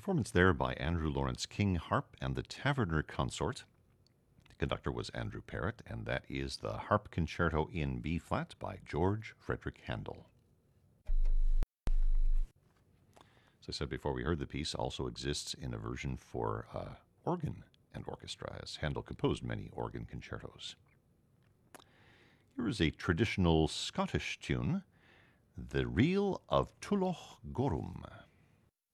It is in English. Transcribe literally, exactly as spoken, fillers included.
performance there by Andrew Lawrence King Harp and the Taverner Consort. The conductor was Andrew Parrott, and that is the Harp Concerto in B-flat by George Frederick Handel. As I said before, we heard the piece also exists in a version for uh, organ and orchestra, as Handel composed many organ concertos. Here is a traditional Scottish tune, The Reel of Tulloch Gorum.